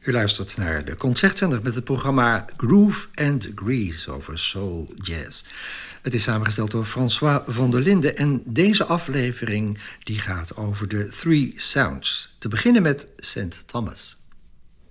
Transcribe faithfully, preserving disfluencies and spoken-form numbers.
U luistert naar de Concertzender met het programma Groove and Grease over soul jazz. Het is samengesteld door François van der Linden en deze aflevering die gaat over de Three Sounds. Te beginnen met Saint Thomas.